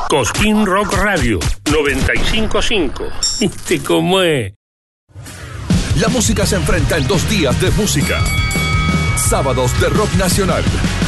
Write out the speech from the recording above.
Cosquín Rock Radio 95.5. ¿Viste cómo es? La música se enfrenta en 2 días de música. Sábados de rock nacional.